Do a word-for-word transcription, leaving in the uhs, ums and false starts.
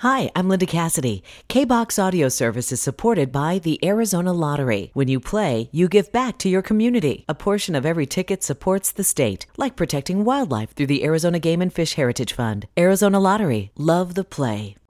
Hi, I'm Linda Cassidy. K-BOX Audio Service is supported by the Arizona Lottery. When you play, you give back to your community. A portion of every ticket supports the state, like protecting wildlife through the Arizona Game and Fish Heritage Fund. Arizona Lottery. Love the play.